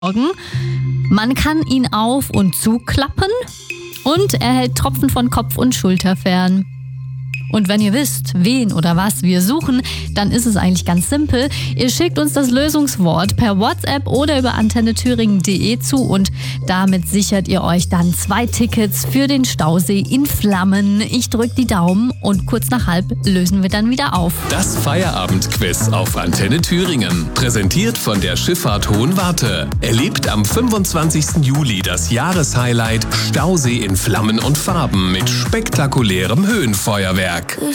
Morgen. Man kann ihn auf- und zuklappen und er hält Tropfen von Kopf und Schulter fern. Und wenn ihr wisst, wen oder was wir suchen, dann ist es eigentlich ganz simpel. Ihr schickt uns das Lösungswort per WhatsApp oder über antennethüringen.de zu und damit sichert ihr euch dann 2 Tickets für den Stausee in Flammen. Ich drücke die Daumen und kurz nach halb lösen wir dann wieder auf. Das Feierabendquiz auf Antenne Thüringen. Präsentiert von der Schifffahrt Hohenwarte. Erlebt am 25. Juli das Jahreshighlight Stausee in Flammen und Farben mit spektakulärem Höhenfeuerwerk.